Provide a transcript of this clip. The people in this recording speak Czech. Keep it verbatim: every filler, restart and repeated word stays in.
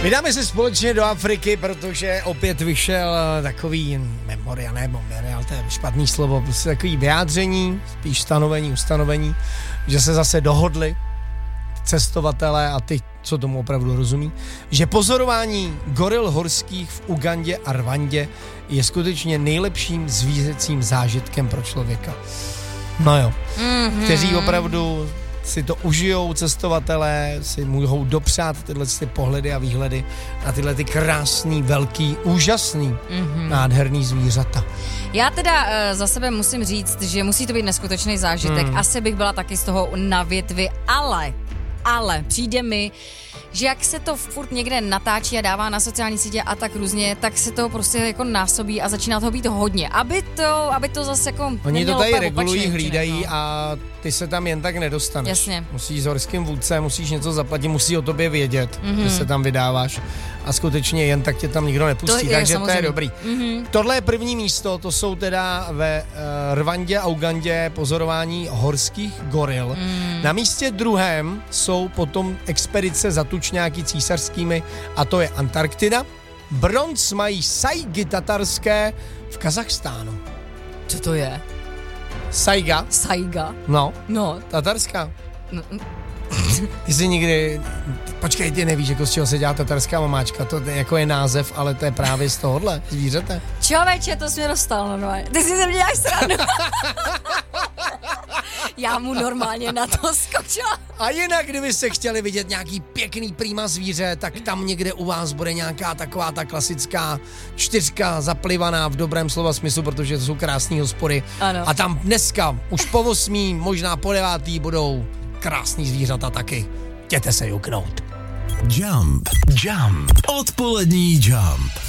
Vydáme se společně do Afriky, protože opět vyšel takový memoriál, ne memoriál, to je špatný slovo, prostě takový vyjádření, spíš stanovení, ustanovení, že se zase dohodli cestovatelé a ty, co tomu opravdu rozumí, že pozorování goril horských v Ugandě a Rwandě je skutečně nejlepším zvířecím zážitkem pro člověka. No jo, mm-hmm. kteří opravdu si to užijou, cestovatelé si mohou dopřát tyhle ty pohledy a výhledy na tyhle ty krásný, velký, úžasný, mm-hmm. nádherný zvířata. Já teda uh, za sebe musím říct, že musí to být neskutečný zážitek. Mm. Asi bych byla taky z toho na větvi, ale, ale přijde mi, že jak se to furt někde natáčí a dává na sociální sítě a tak různě, tak se to prostě jako násobí a začíná toho být hodně. Aby to, aby to zase jako oni to tady regulují, hlídají a ty se tam jen tak nedostaneš. Jasně. Musíš s horským vůdcem, musíš něco zaplatit, musí o tobě vědět, mm-hmm. že se tam vydáváš a skutečně jen tak tě tam nikdo nepustí, to takže je, to je dobrý. Mm-hmm. Tohle je první místo, to jsou teda ve uh, Rwandě a Ugandě pozorování horských goril. Mm. Na místě druhém jsou potom expedice za tučňáky císařskými a to je Antarktida. Bronz mají sajgy tatarské v Kazachstánu. Co to je? Sajga. Sajga? No. No. Tatarská. No. Ty jsi nikdy... Počkej, ty nevíš, jako z čeho se dělá tatarská mamáčka. To je, jako je název, ale to je právě z tohohle zvířete. Čověče, to jsi mě dostal, no. Ty jsi se mě děláš srandu. Já mu normálně na to skočila. A jinak, kdybyste chtěli vidět nějaký pěkný prýma zvíře, tak tam někde u vás bude nějaká taková ta klasická čtyřka zaplivaná v dobrém slova smyslu, protože to jsou krásný hospody. Ano. A tam dneska už po osmý, možná po devátý budou krásný zvířata taky. Jděte se juknout. Jump, jump, odpolední jump.